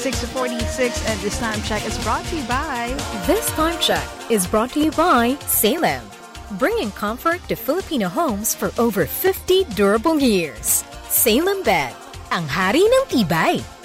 6:46, and this time check is brought to you by... This time check is brought to you by Salem, bringing comfort to Filipino homes for over 50 durable years. Salem Bed, ang hari ng tibay.